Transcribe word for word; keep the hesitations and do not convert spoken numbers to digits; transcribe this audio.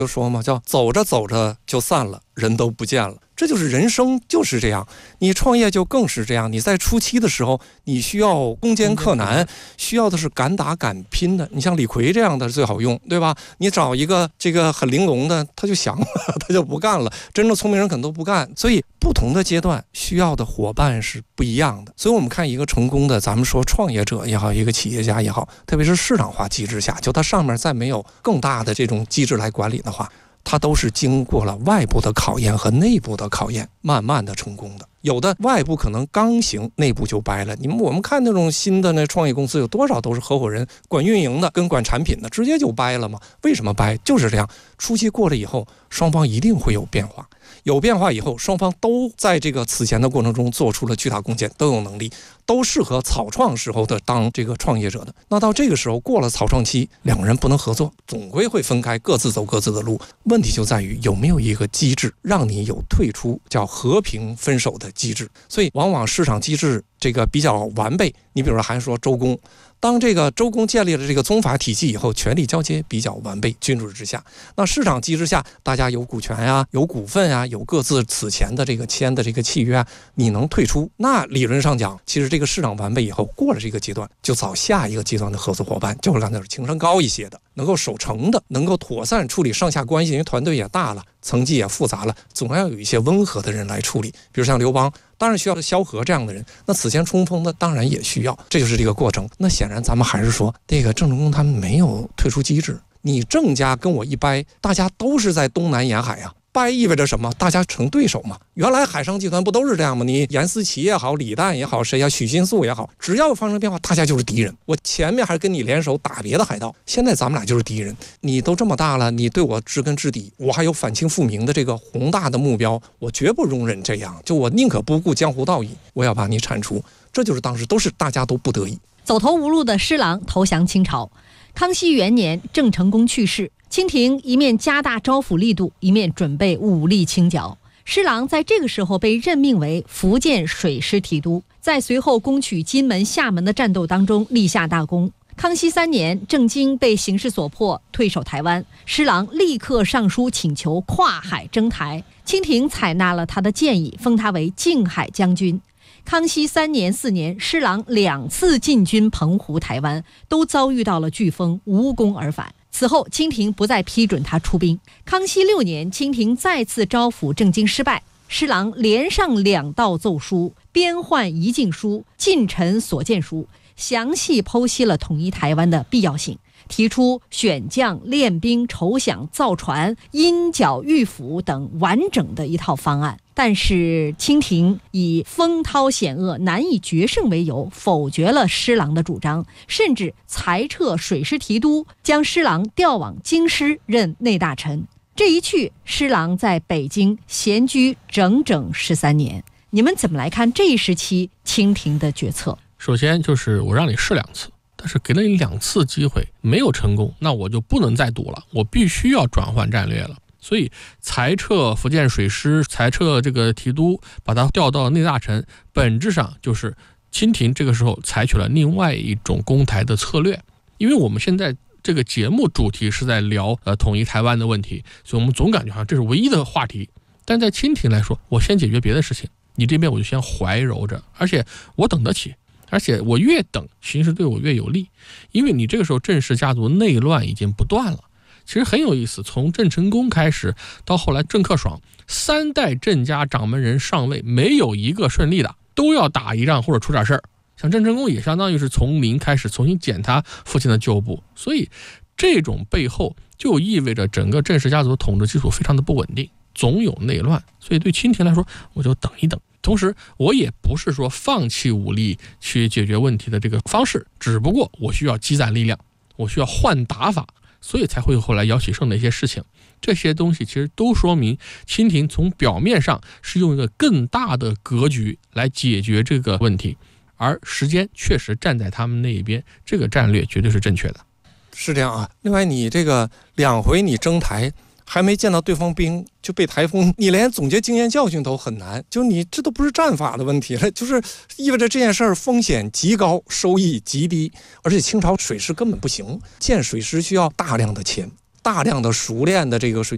就说嘛，叫走着走着就散了，人都不见了。这就是人生，就是这样。你创业就更是这样。你在初期的时候，你需要攻坚克难，需要的是敢打敢拼的。你像李逵这样的最好用，对吧？你找一个这个很玲珑的，他就降了，他就不干了。真正聪明人可能都不干。所以不同的阶段需要的伙伴是不一样的。所以我们看一个成功的，咱们说创业者也好，一个企业家也好，特别是市场化机制下，就它上面再没有更大的这种机制来管理的话，它都是经过了外部的考验和内部的考验，慢慢的成功的。有的外部可能刚行，内部就掰了。你们我们看那种新的那创业公司，有多少都是合伙人管运营的跟管产品的，直接就掰了嘛？为什么掰？就是这样，初期过了以后，双方一定会有变化。有变化以后，双方都在这个此前的过程中做出了巨大贡献，都有能力，都适合草创时候的当这个创业者的。那到这个时候过了草创期，两个人不能合作，总归会分开，各自走各自的路。问题就在于有没有一个机制让你有退出，叫和平分手的机制。所以往往市场机制这个比较完备，你比如说还说周公，当这个周公建立了这个宗法体系以后，权力交接比较完备，君主之下。那市场机制下，大家有股权呀，有股份呀，有各自此前的这个签的这个契约啊，你能退出，那理论上讲，其实这个市场完备以后，过了这个阶段，就找下一个阶段的合作伙伴，就是刚才说情商高一些的，能够守成的，能够妥善处理上下关系，因为团队也大了，层级也复杂了，总要有一些温和的人来处理。比如像刘邦，当然需要萧何这样的人，那此前冲锋的当然也需要，这就是这个过程。那显然咱们还是说，这个郑成功他们没有退出机制，你郑家跟我一掰，大家都是在东南沿海啊，掰意味着什么？大家成对手嘛。原来海上集团不都是这样吗？你严思齐也好，李诞也好，谁呀，许新素也好，只要发生变化，大家就是敌人。我前面还跟你联手打别的海盗，现在咱们俩就是敌人。你都这么大了，你对我知根知底，我还有反清复明的这个宏大的目标，我绝不容忍这样。就我宁可不顾江湖道义，我要把你铲除。这就是当时都是大家都不得已。 走投无路的施琅投降清朝。康熙元年，郑成功去世，清廷一面加大招抚力度，一面准备武力清剿。施琅在这个时候被任命为福建水师提督，在随后攻取金门、厦门的战斗当中立下大功。康熙三年，郑经被形势所迫退守台湾，施琅立刻上书请求跨海征台，清廷采纳了他的建议，封他为靖海将军。康熙三年、四年，施琅两次进军澎湖、台湾，都遭遇到了飓风，无功而返。此后，清廷不再批准他出兵。康熙六年，清廷再次招抚郑经失败，施琅连上两道奏书，编换遗禁书、近臣所见书，详细剖析了统一台湾的必要性，提出选将、练兵、筹饷、造船、因剿御府等完整的一套方案。但是清廷以风涛险恶、难以决胜为由，否决了施琅的主张，甚至裁撤水师提督，将施琅调往京师任内大臣。这一去，施琅在北京闲居整整十三年。你们怎么来看这一时期清廷的决策？ 首先就是我让你试两次，但是给了你两次机会没有成功，那我就不能再赌了，我必须要转换战略了。所以裁撤福建水师，裁撤这个提督，把他调到内大臣，本质上就是清廷这个时候采取了另外一种攻台的策略。因为我们现在这个节目主题是在聊呃统一台湾的问题，所以我们总感觉好像这是唯一的话题。但在清廷来说，我先解决别的事情，你这边我就先怀柔着，而且我等得起，而且我越等形势对我越有利。因为你这个时候郑氏家族内乱已经不断了。其实很有意思，从郑成功开始到后来郑克爽，三代郑家掌门人上位，没有一个顺利的，都要打一仗或者出点事儿。像郑成功也相当于是从零开始重新捡他父亲的旧部，所以这种背后就意味着整个郑氏家族的统治基础非常的不稳定，总有内乱。所以对清廷来说，我就等一等。同时我也不是说放弃武力去解决问题的这个方式，只不过我需要积攒力量，我需要换打法，所以才会后来姚启圣的一些事情。这些东西其实都说明清廷从表面上是用一个更大的格局来解决这个问题，而时间确实站在他们那一边，这个战略绝对是正确的。 是这样啊。另外你这个两回你征台还没见到对方兵就被台风，你连总结经验教训都很难，就你这都不是战法的问题了，就是意味着这件事儿风险极高，收益极低。而且清朝水师根本不行，建水师需要大量的钱，大量的熟练的这个水，